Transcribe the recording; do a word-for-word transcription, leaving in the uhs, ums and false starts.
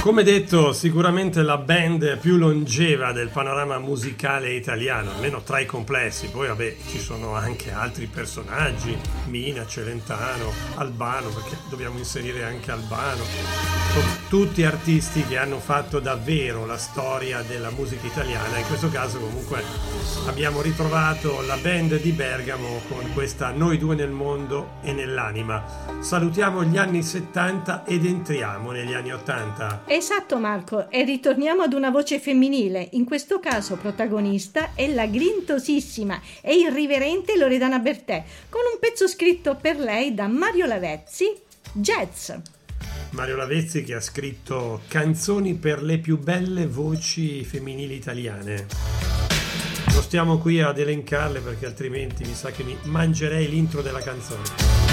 Come detto, sicuramente la band più longeva del panorama musicale italiano, almeno tra i complessi. Poi vabbè, ci sono anche altri personaggi, Mina, Celentano, Albano, perché dobbiamo inserire anche Albano. Sono tutti artisti che hanno fatto davvero la storia della musica italiana. In questo caso comunque abbiamo ritrovato la band di Bergamo con questa Noi due nel mondo e nell'anima. Salutiamo gli anni settanta ed entriamo negli anni ottanta. Esatto Marco, e ritorniamo ad una voce femminile, in questo caso protagonista è la grintosissima e irriverente Loredana Bertè, con un pezzo scritto per lei da Mario Lavezzi, Jazz. Mario Lavezzi che ha scritto canzoni per le più belle voci femminili italiane. Non stiamo qui ad elencarle perché altrimenti mi sa che mi mangerei l'intro della canzone.